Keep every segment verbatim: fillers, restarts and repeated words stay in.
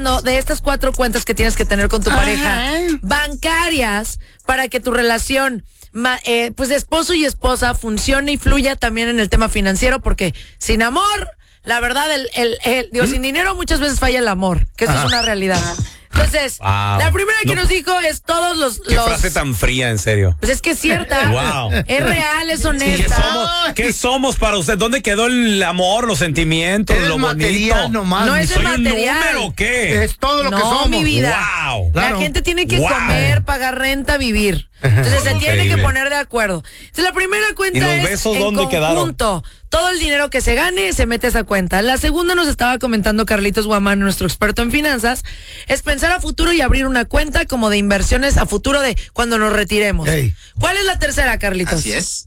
de estas cuatro cuentas que tienes que tener con tu Ajá. pareja, bancarias, para que tu relación ma, eh, pues de esposo y esposa funcione y fluya también en el tema financiero, porque sin amor, la verdad, el, el, el digo, ¿Mm? sin dinero muchas veces falla el amor, que eso Ajá. es una realidad. Entonces, wow. la primera que no. nos dijo es todos los... Qué los... frase tan fría, en serio. Pues es que es cierta. Wow. Es real, es honesta. ¿Qué somos, ¿Qué somos para usted? ¿Dónde quedó el amor, los sentimientos, es lo material bonito? Nomás. No es ¿Soy el material. un número o qué? Es todo lo no, que somos. mi vida. Wow. La Claro. gente tiene que Wow. comer, pagar renta, vivir. Entonces se tiene que poner de acuerdo. Entonces la primera cuenta ¿Y los es besos en dónde conjunto. quedaron? Todo el dinero que se gane se mete a esa cuenta. La segunda nos estaba comentando Carlitos Guamán, nuestro experto en finanzas, es pensar a futuro y abrir una cuenta como de inversiones a futuro de cuando nos retiremos. Hey. ¿Cuál es la tercera, Carlitos? Así es.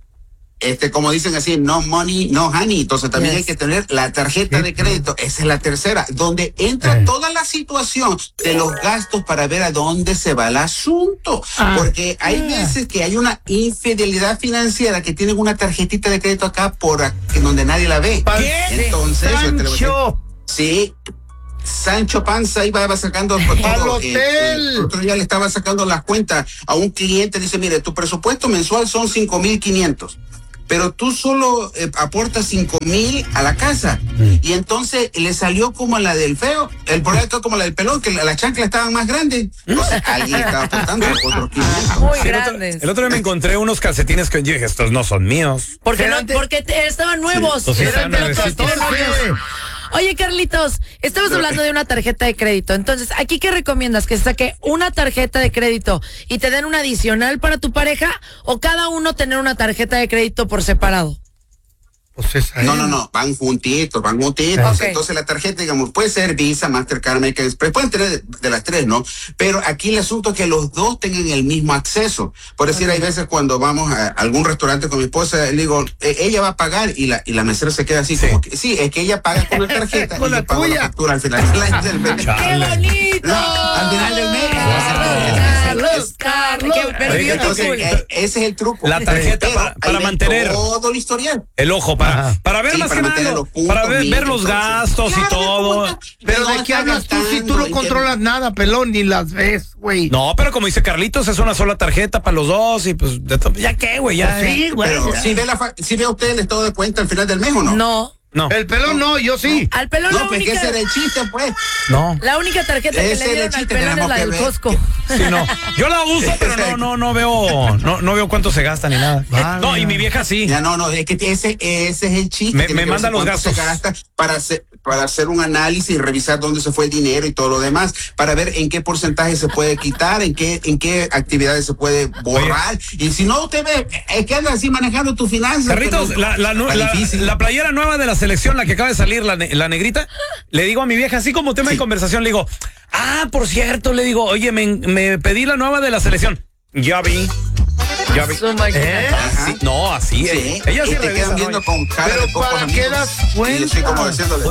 Este, como dicen así, no money, no honey. Entonces también Yes. hay que tener la tarjeta de crédito. Esa es la tercera, donde entra Eh. toda la situación de los gastos para ver a dónde se va el asunto. Ah. Porque hay Ah. veces que hay una infidelidad financiera que tienen una tarjetita de crédito acá por aquí, donde nadie la ve. ¿Qué? Entonces, yo te lo voy a decir. Sancho. Sí. Sancho Panza iba va sacando por todo. Al Eh, hotel. el otro día le estaba sacando las cuentas a un cliente. Dice, mire, tu presupuesto mensual son cinco mil quinientos. Pero tú solo eh, aportas cinco mil a la casa. Mm. Y entonces le salió como la del feo, el proyecto como la del pelón, que la, la chancla estaban más grandes. Entonces alguien estaba aportando otros quinientos. Muy Sí, el, grandes. otro, el otro día me encontré unos calcetines que yo dije, estos no son míos. Porque, no, Antes- porque te- estaban nuevos. Sí, pues sí, Eran estaban de los nuevecitos. nuevos. Oye, Carlitos, estamos hablando de una tarjeta de crédito. Entonces, ¿aquí qué recomiendas? ¿Que saque una tarjeta de crédito y te den una adicional para tu pareja o cada uno tener una tarjeta de crédito por separado? Pues esa No, es. no, no, van juntitos, van juntitos. Okay. Entonces la tarjeta, digamos, puede ser Visa, Mastercard, American Express, pueden tener de, de las tres, ¿no? Pero aquí el asunto es que los dos tengan el mismo acceso. Por decir, okay. hay veces cuando vamos a algún restaurante con mi esposa, le digo, eh, ella va a pagar y la y la mesera se queda así, sí. como que, sí, es que ella paga con la tarjeta con y la yo pago tuya. la factura al final del mes. ¡Qué bonito! No, al final del mes. Carlos, Carlos, qué- pero Oye, yo te Entonces, cool. eh, ese es el truco. La tarjeta Pero para, ahí para ven mantener todo el historial. el ojo, para, para ver Sí, más para que mantener nada, los puntos, para ver, mira, ver los entonces. gastos y Claro, todo. ¿cómo? Pero No ¿de qué está hablas tú si tú gastando, no ¿y controlas qué? nada, pelón, ni las ves, güey? No, pero como dice Carlitos, es una sola tarjeta para los dos y pues, de to- ¿ya qué, güey? Ya. Sí, güey. Pero si ve, la fa- si ve usted el estado de cuenta al final del mes o no. No. No, El pelón no, yo sí. Al pelón la No, pues que única, ese era el chiste, pues. no. la única tarjeta que Ese le era el dieron al chiste, pelón es tenemos la que del ver. Costco. Sí, no. Yo la uso, pero no, no, no veo, no, no veo cuánto se gasta ni nada. Vale. No, y mi vieja sí. Ya no, no, es que ese, ese es el chiste. Me- Tiene me que manda ver los cuánto gastos. se gasta para hacer, para hacer un análisis y revisar dónde se fue el dinero y todo lo demás, para ver en qué porcentaje se puede quitar, en qué, en qué actividades se puede borrar. Y si no, usted ve, es que anda así manejando tus finanzas. Carlitos, pero la, la, nu- está la, difícil. la playera nueva de la selección, la que acaba de salir, la, ne- la negrita, le digo a mi vieja, así como tema de conversación, le digo, ah, por cierto, le digo, oye, me, me pedí la nueva de la selección. Ya vi. Ya vi. Oh my God. ¿Eh? Así- no, así, Sí, eh. Ella sí y te revisa, quedan ¿no? viendo con cara Pero de pocos ¿para amigos. qué das Y yo estoy como cuenta? diciéndole.